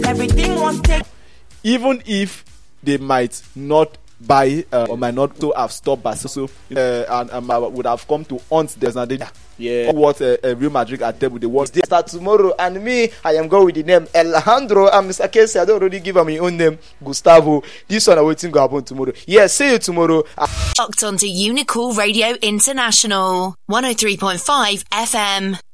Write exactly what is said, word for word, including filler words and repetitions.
Everything was taken. Even if they might not buy uh, or might not to have stopped by so uh, and um, I would have come to hunt there's a danger. Yeah, what uh, uh, Real Madrid are table the world they start tomorrow, and me I am going with the name Alejandro and Mister Casey. I don't already give him my own name Gustavo. This one I waiting to happen tomorrow. Yeah, see you tomorrow. Locked onto Unicool Radio International one oh three point five F M.